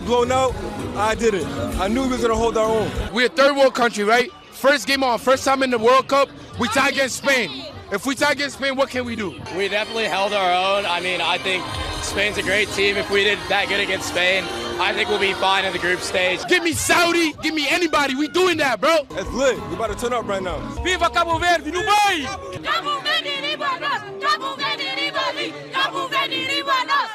blown out, I did it. I knew we was going to hold our own. We're a third world country, right? First game on, first time in the World Cup, we tie against Spain. If we tie against Spain, what can we do? We definitely held our own. I mean, I think Spain's a great team. If we did that good against Spain, I think we'll be fine in the group stage. Give me Saudi, give me anybody. We doing that, bro. It's lit. We about to turn up right now. Viva Cabo Verde, Dubai! Cabo Verde, riba nós! Cabo Verde, riba ali! Cabo Verde, riba nós!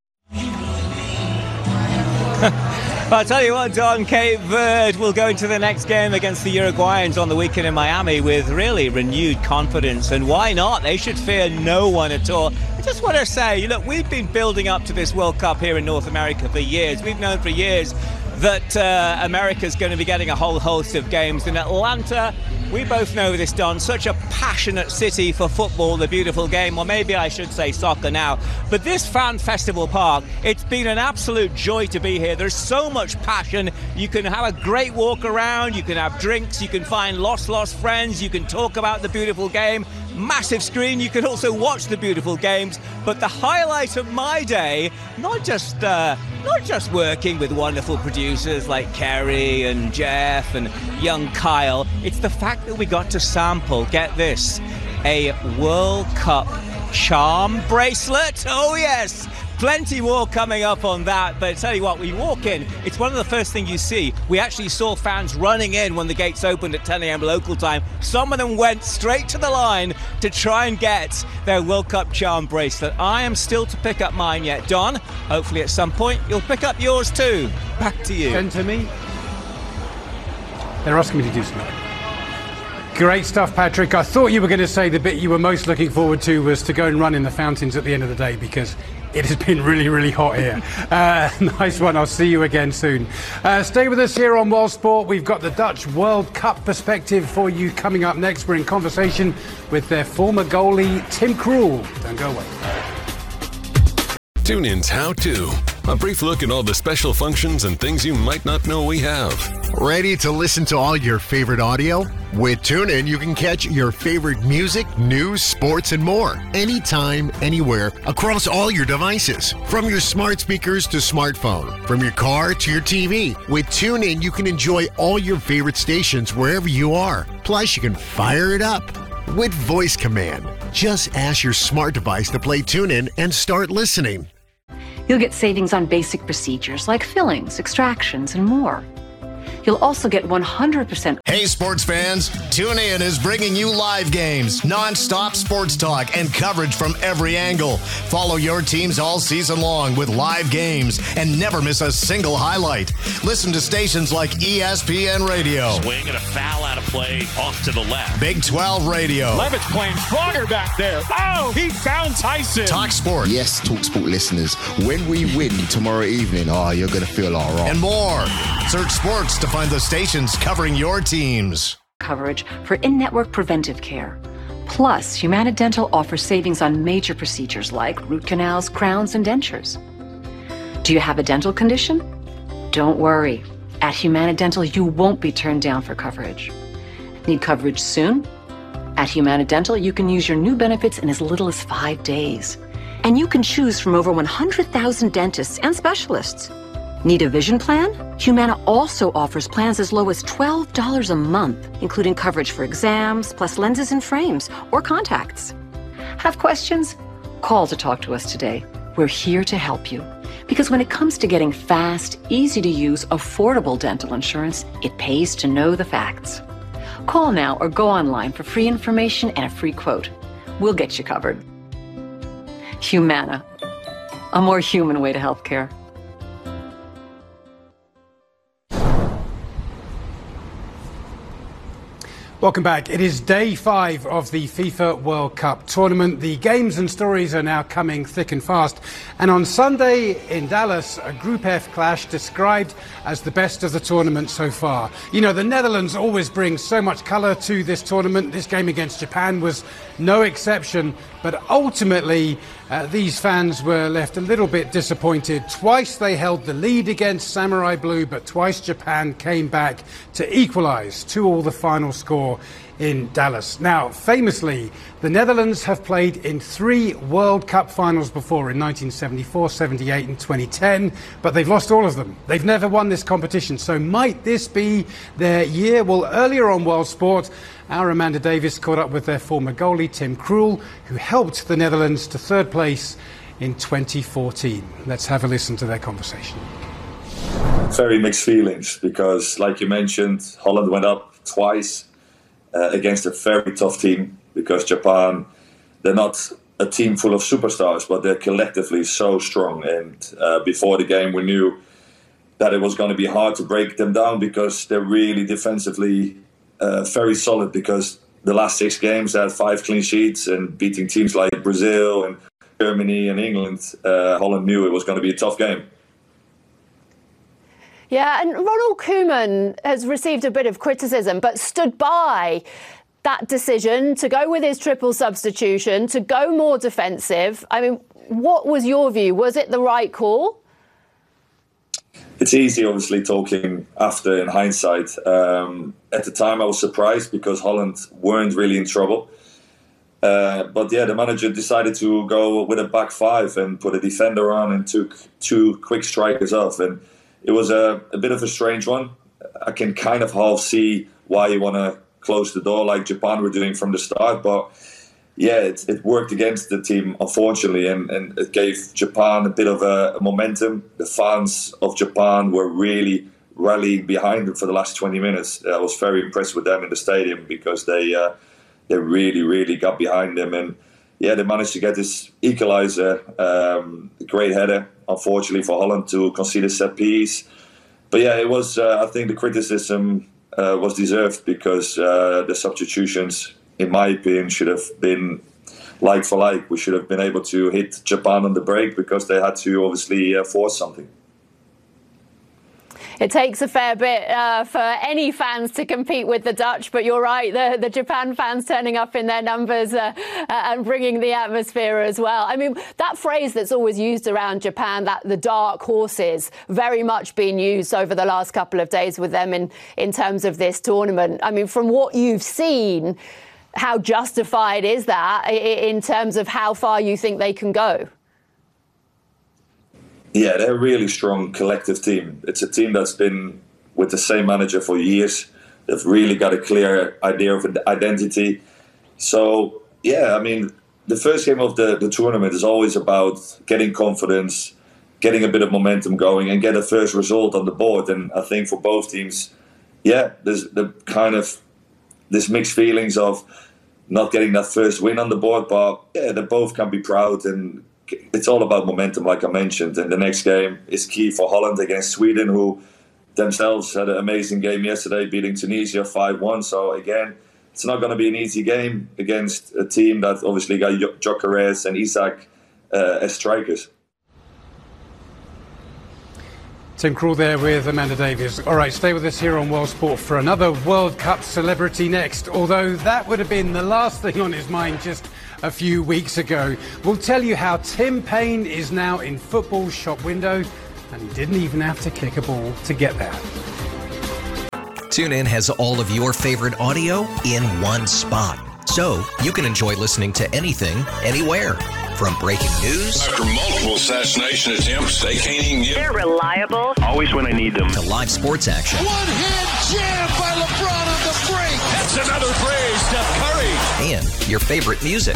I'll tell you what, Don, Cape Verde will go into the next game against the Uruguayans on the weekend in Miami with really renewed confidence. And why not? They should fear no one at all. I just want to say, look, we've been building up to this World Cup here in North America for years. We've known for years that America's going to be getting a whole host of games. In Atlanta, we both know this, Don, such a passionate city for football, the beautiful game, or maybe I should say soccer now. But this Fan Festival Park, it's been an absolute joy to be here. There's so much passion. You can have a great walk around, you can have drinks, you can find lost friends, you can talk about the beautiful game. Massive screen, you can also watch the beautiful games. But the highlight of my day, not just working with wonderful producers like Kerry and Jeff and young Kyle, it's the fact that we got to sample, get this, a World Cup charm bracelet. Oh yes, plenty more coming up on that. But I tell you what, we walk in, it's one of the first things you see. We actually saw fans running in when the gates opened at 10 a.m. local time. Some of them went straight to the line to try and get their World Cup charm bracelet. I am still to pick up mine yet. Don, hopefully at some point you'll pick up yours too. Back to you. Send to me. They're asking me to do something. Great stuff, Patrick. I thought you were going to say the bit you were most looking forward to was to go and run in the fountains at the end of the day, because it has been really, really hot here. Nice one. I'll see you again soon. Stay with us here on World Sport. We've got the Dutch World Cup perspective for you coming up next. We're in conversation with their former goalie, Tim Krul. Don't go away. TuneIn's How To. A brief look at all the special functions and things you might not know we have. Ready to listen to all your favorite audio? With TuneIn, you can catch your favorite music, news, sports, and more. Anytime, anywhere, across all your devices. From your smart speakers to smartphone. From your car to your TV. With TuneIn, you can enjoy all your favorite stations wherever you are. Plus, you can fire it up with voice command. Just ask your smart device to play TuneIn and start listening. You'll get savings on basic procedures like fillings, extractions, and more. You'll also get 100%. Hey, sports fans, TuneIn is bringing you live games, non-stop sports talk, and coverage from every angle. Follow your teams all season long with live games and never miss a single highlight. Listen to stations like ESPN Radio. Swing and a foul out of play off to the left. Big 12 Radio. Levitt's playing stronger back there. Oh, he found Tyson. Talk Sport. Yes, Talk Sport listeners, when we win tomorrow evening, you're going to feel all right. And more. Search sports to find the stations covering your teams. Coverage for in-network preventive care. Plus, Humana Dental offers savings on major procedures like root canals, crowns, and dentures. Do you have a dental condition? Don't worry. At Humana Dental, you won't be turned down for coverage. Need coverage soon? At Humana Dental, you can use your new benefits in as little as 5 days. And you can choose from over 100,000 dentists and specialists. Need a vision plan? Humana also offers plans as low as $12 a month, including coverage for exams, plus lenses and frames, or contacts. Have questions? Call to talk to us today. We're here to help you. Because when it comes to getting fast, easy-to-use, affordable dental insurance, it pays to know the facts. Call now or go online for free information and a free quote. We'll get you covered. Humana, a more human way to healthcare. Welcome back. It is day 5 of the FIFA World Cup tournament. The games and stories are now coming thick and fast. And on Sunday in Dallas, a Group F clash described as the best of the tournament so far. You know, the Netherlands always bring so much colour to this tournament. This game against Japan was no exception. But ultimately, these fans were left a little bit disappointed. Twice they held the lead against Samurai Blue, but twice Japan came back to equalise 2-2 the final score in Dallas. Now, famously, the Netherlands have played in 3 World Cup finals before, in 1974, 78 and 2010, but they've lost all of them. They've never won this competition, so might this be their year? Well, earlier on World Sport, our Amanda Davis caught up with their former goalie, Tim Krul, who helped the Netherlands to 3rd place in 2014. Let's have a listen to their conversation. Very mixed feelings because, like you mentioned, Holland went up twice against a very tough team because Japan, they're not a team full of superstars, but they're collectively so strong. And before the game, we knew that it was going to be hard to break them down because they're really defensively very solid, because the last 6 games they had 5 clean sheets and beating teams like Brazil and Germany and England. Holland knew it was going to be a tough game. Yeah, and Ronald Koeman has received a bit of criticism, but stood by that decision to go with his triple substitution, to go more defensive. I mean, what was your view? Was it the right call? It's easy, obviously, talking after in hindsight. At the time, I was surprised because Holland weren't really in trouble. But yeah, the manager decided to go with a back 5 and put a defender on and took 2 quick strikers off. And it was a bit of a strange one. I can kind of half see why you want to close the door like Japan were doing from the start. But yeah, it worked against the team, unfortunately, and it gave Japan a bit of a momentum. The fans of Japan were really rallying behind them for the last 20 minutes. I was very impressed with them in the stadium because they really got behind them. And yeah, they managed to get this equalizer, great header, unfortunately for Holland, to concede a set piece. But yeah, it was, I think the criticism was deserved because the substitutions, in my opinion, should have been like for like. We should have been able to hit Japan on the break because they had to obviously force something. It takes a fair bit for any fans to compete with the Dutch, but you're right, the Japan fans turning up in their numbers and bringing the atmosphere as well. I mean, that phrase that's always used around Japan, that the dark horses, very much been used over the last couple of days with them in terms of this tournament. I mean, from what you've seen, how justified is that in terms of how far you think they can go? Yeah, they're a really strong collective team. It's a team that's been with the same manager for years. They've really got a clear idea of identity. So, yeah, I mean, the first game of the tournament is always about getting confidence, getting a bit of momentum going, and get a first result on the board. And I think for both teams, yeah, there's the kind of this mixed feelings of not getting that first win on the board. But, yeah, they both can be proud, and it's all about momentum, like I mentioned. And the next game is key for Holland against Sweden, who themselves had an amazing game yesterday, beating Tunisia 5-1. So again, it's not going to be an easy game against a team that obviously got Gyökeres and Isak as strikers. Tim Krul there with Amanda Davies. All right, stay with us here on World Sport for another World Cup celebrity next, although that would have been the last thing on his mind just a few weeks ago. We'll tell you how Tim Payne is now in football's shop window, and he didn't even have to kick a ball to get there. TuneIn has all of your favorite audio in one spot, so you can enjoy listening to anything, anywhere. From breaking news after multiple assassination attempts, they can't even get. They're reliable. Always when I need them. To live sports action. One-hand jam by LeBron on the break. That's another phrase, Steph Curry. And your favorite music.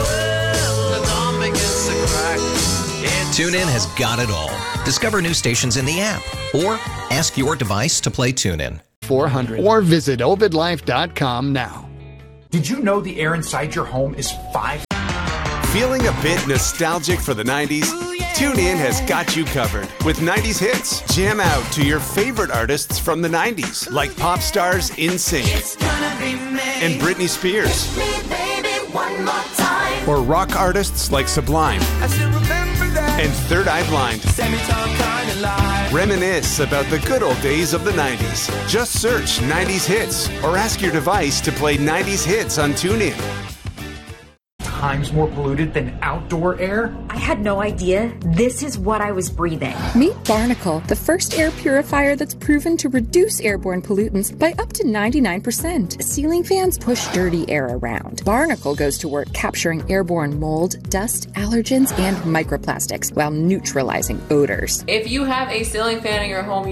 TuneIn has got it all. Discover new stations in the app or ask your device to play TuneIn. 400 or visit ovidlife.com now. Did you know the air inside your home is 5? Feeling a bit nostalgic for the 90s? TuneIn has got you covered with 90s hits. Jam out to your favorite artists from the 90s, like pop stars NSYNC and Britney Spears, or rock artists like Sublime and Third Eye Blind. Reminisce about the good old days of the 90s. Just search 90s hits or ask your device to play 90s hits on TuneIn. times more polluted than outdoor air? I had no idea. This is what I was breathing. Meet Barnacle, the first air purifier that's proven to reduce airborne pollutants by up to 99%. Ceiling fans push dirty air around. Barnacle goes to work capturing airborne mold, dust, allergens, and microplastics while neutralizing odors. If you have a ceiling fan in your home,